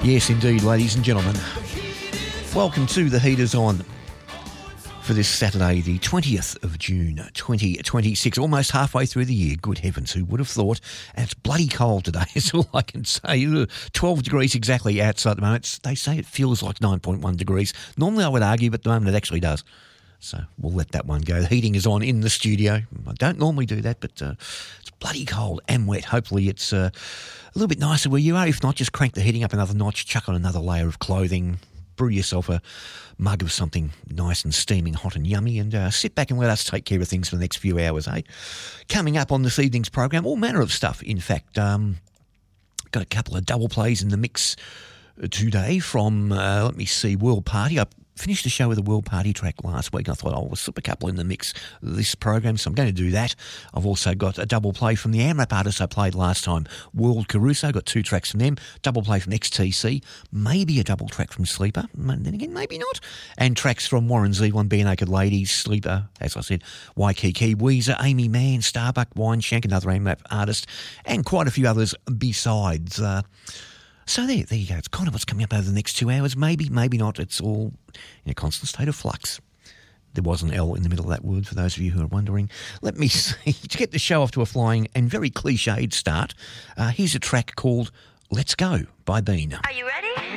Yes, indeed, ladies and gentlemen. Welcome to The Heat Is On for this Saturday, the 20th of June, 2026. Almost halfway through the year. Good heavens, who would have thought? And it's bloody cold today, is all I can say. 12 degrees exactly outside at the moment. They say it feels like 9.1 degrees. Normally I would argue, but at the moment it actually does. So we'll let that one go. The heating is on in the studio. I don't normally do that, but it's bloody cold and wet. Hopefully it's a little bit nicer where you are. If not, just crank the heating up another notch, chuck on another layer of clothing, brew yourself a mug of something nice and steaming hot and yummy, and sit back and let us take care of things for the next few hours, eh? Coming up on this evening's program, all manner of stuff, in fact. Got a couple of double plays in the mix today from, World Party. I finished the show with a World Party track last week, and I thought I'll slip a couple in the mix this program, so I'm going to do that. I've also got a double play from the AMRAP artist I played last time, World Caruso. Got 2 tracks from them. Double play from XTC. Maybe a double track from Sleeper. And then again, maybe not. And tracks from Warren Zevon, Bare Naked Ladies, Sleeper, as I said, Waikiki, Weezer, Amy Mann, Starbuck, Wine Shank, another AMRAP artist, and quite a few others besides. So there you go. It's kind of what's coming up over the next 2 hours. Maybe, maybe not. It's all in a constant state of flux. There was an L in the middle of that word, for those of you who are wondering. Let me see. To get the show off to a flying and very cliched start, here's a track called Let's Go by Bean. Are you ready?